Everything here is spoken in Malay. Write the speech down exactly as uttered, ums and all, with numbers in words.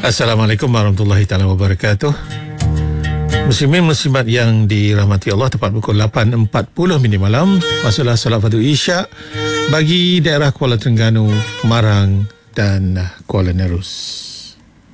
Assalamualaikum warahmatullahi taala wabarakatuh. Muslimin muslimat yang dirahmati Allah, tepat pukul lapan empat puluh minit malam, masalah salat fardu Isyak bagi daerah Kuala Terengganu, Marang dan Kuala Nerus.